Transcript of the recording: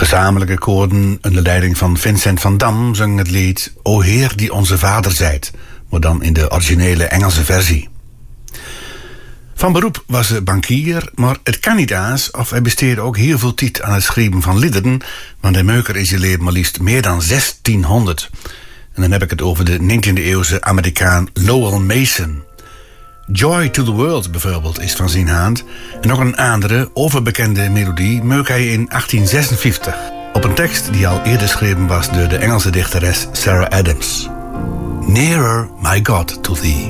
Gezamenlijke koorden onder leiding van Vincent van Dam zong het lied O Heer die onze Vader zijt, maar dan in de originele Engelse versie. Van beroep was hij bankier, maar het kan niet aans of hij besteedde ook heel veel tijd aan het schrijven van liederen, want hij meuker is leert maar liefst meer dan 1600. En dan heb ik het over de 19e-eeuwse Amerikaan Lowell Mason. Joy to the World bijvoorbeeld is van zijn hand. En nog een andere, overbekende melodie meuk hij in 1856. Op een tekst die al eerder geschreven was door de Engelse dichteres Sarah Adams. Nearer, my God, to thee.